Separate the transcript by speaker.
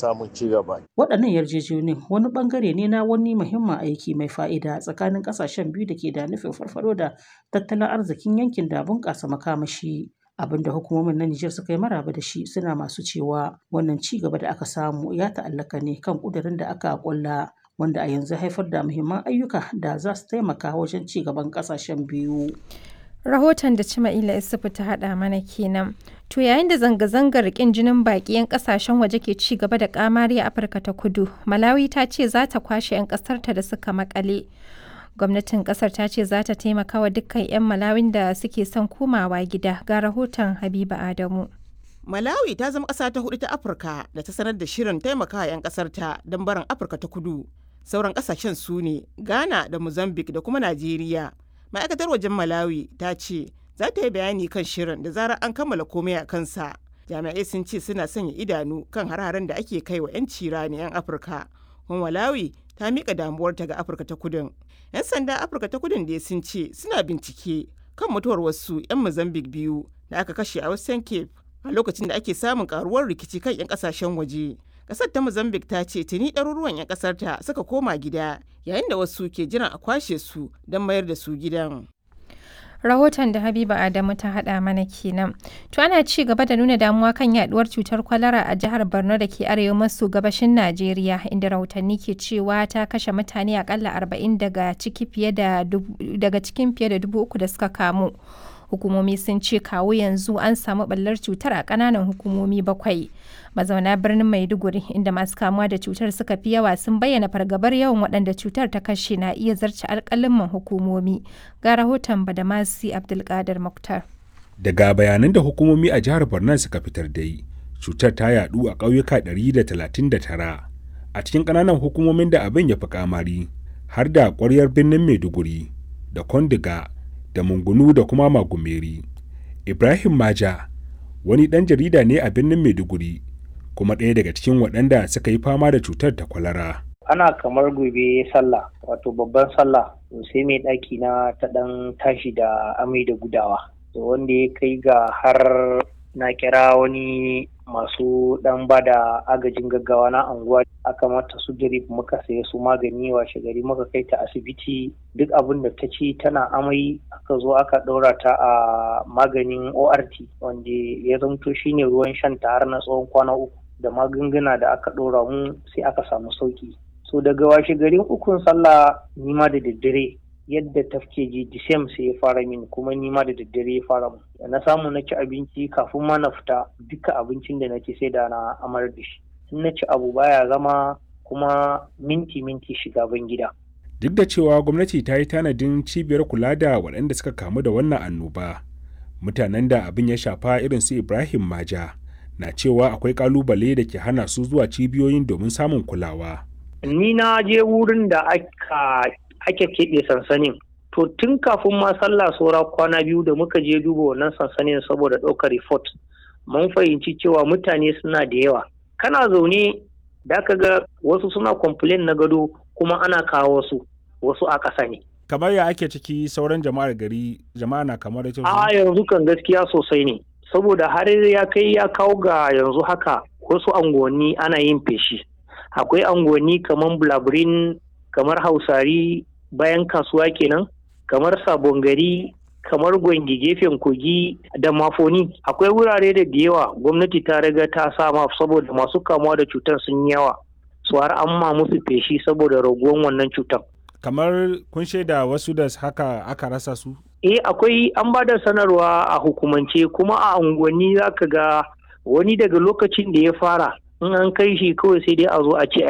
Speaker 1: samun ci gaba.
Speaker 2: Waɗannan yarjejeniyoyin wani ɓangare ne na wani muhimmin aiki mai fa'ida tsakanin ƙasashen biyu da ke da nufin farfaɗo da tattalin arzikin yankin da bunƙasa makamashi. Abin da hukumomin na Nijar suka yi maraba da shi suna masu cewa wannan ci gaba da aka samu ya ta'allaka ne kan ƙudurin da aka ƙulla wanda a yanzu haifar da muhimman ayyuka da za su taimaka wajen ci gaban ƙasashen biyu.
Speaker 3: Rahoton da Cima'ila Isufu ta haɗa mana kenan. To yayin da zanga-zangar ƙin jinin baƙi 'yan ƙasashen waje ke ci gaba da ƙamari a Afirka ta Kudu, Malawi ta ce za ta kwashe 'yan ƙasarta da suka maƙale. Gwamnatin ƙasar ta ce za ta taimaka wa dukkan 'yan Malawin da suke son komawa gida. Ga rahoton Habiba Adamu.
Speaker 4: Malawi ta zama ƙasa ta hudu ta Afirka da ta sanar da shirin taimakawa 'yan ƙasarta don barin Afirka ta Kudu. Sauran ƙasashen su ne Ghana da Mozambique da kuma Najeriya. Ma'aikatar wajen Malawi ta ce za ta yi bayani kan shirin da zarar an kammala komai a kansa. Jami'ai sun ce suna sanya idanu kan har-haren da ake kai wa 'yan cirani 'yan Afirka. Kuma Malawi ta miƙa damuwarta ga Afirka ta Kudun. 'Yan sanda Afirka ta Kudun da sun ce suna bincike kan mutuwar wasu 'yan Mozambique biyu da aka kashe a Western Cape a lokacin da ake samun karuwar rikici kan 'yan kasashen waje. Kasar ta Mozambique ta ce tuni ɗaruruwan 'yan kasar ta suka koma gida yayin da wasu ke jiran a kwashe su don mayar da su gidan.
Speaker 3: Rahoton da Habiba Adamu ta haɗa mana kenan. To ana ci gaba da nuna damuwa kan yaduwar cutar kwalara a jihar Borno da ke arewa maso gabashin Najeriya, inda rahotanni ke cewa ta kashe mutane akalla 40 daga cikin fiye da 3,000 da suka kamu. Hukumomi sun ce kawo yanzu an samu ɓallar cutar a ƙananan hukumomi 7. Mazauna birnin Maiduguri inda masu kamuwa da cutar suka fi yawa sun bayyana fargabar yawan waɗanda cutar ta kashe na iya zarce alƙalin hukumomi. Ga rahoton Badamasi Abdulkadir Muktar.
Speaker 5: Daga bayanan da hukumomi a jihar Borno suka fitar dai, cutar ta yadu a ƙauyuka 139 a cikin ƙananan hukumomin da abin ya fi kamari, har da ƙwaryar birnin Maiduguri da Kondiga da Mungunu da kuma Magumeri. Ibrahim Maja wani ɗan jarida ne a birnin Maiduguri kuma ɗaya daga cikin waɗanda suka yi fama da cutar ta kwalara.
Speaker 6: Ana kamar gobe sallah, wato babban sallah, sai mai ɗaki na ta ɗan tashi da amai da gudawa. Wanda ya kai ga har na kira wani masu ɗan ba da agajin gaggawa na anguwa, aka mata su drip, muka saye su magani, washe gari muka kai ta asibiti. Duk abin da ta ci tana amai, aka zo aka ɗora ta a maganin ORT wanda ya zamto shine ruwan shan ta har na tsawon kwana 3, da magunguna da aka ɗora mu sai aka samu sauki. So daga washe garin ukun sallah nima da daddare yadda tafke ji disem sai ya fara min, kuma nima da daddare ya fara mu. Da na samu na ci abinci kafin ma na fita, duka abincin da nake sai da na amar da shi. In na ci abu baya zama, kuma minti shiga ban gida.
Speaker 5: Duk da cewa gwamnati ta yi tanadin cibiyar kula da waɗanda suka kamu da wannan annoba, mutanen da abin ya shafa irin su Ibrahim Maja na cewa akwai kalubale da ke hana su zuwa cibiyoyin domin samun kulawa.
Speaker 6: Ni na je wurin da ake keɓe sansanin. To tun kafin ma sallah saura kwana 2 da muka je duba wannan sansanin saboda ɗaukar report, mun fahimci cewa mutane suna da yawa. Kana zaune da ka ga wasu suna complain na gado, kuma ana kawo wasu a ƙasa ne.
Speaker 5: Kamar ya ake ciki sauran jama'ar gari, jama'a na kamar ita?
Speaker 6: A yanzu kan gaskiya sosai ne, saboda har ya kai ya kawo ga yanzu haka wasu anguwanni ana yin feshi. Akwai anguwanni kamar Bulaburin, kamar Hausari bayan kasuwa kenan, kamar Sabon Gari, kamar Gwangi gefen Kogi da Mafoni. Akwai wurare da yawa gwamnati ta riga ta sama saboda masu kamuwa da cutar sun yawa, su har an ma musu feshi saboda raguwan wannan cutar.
Speaker 5: Kamar kun shaida wasu da haka aka rasa su?
Speaker 6: Akwai, an ba da sanarwa a hukumance, kuma a unguwanni za ka ga wani daga lokacin da ya fara, in an kai shi kawai sai dai a zo a ce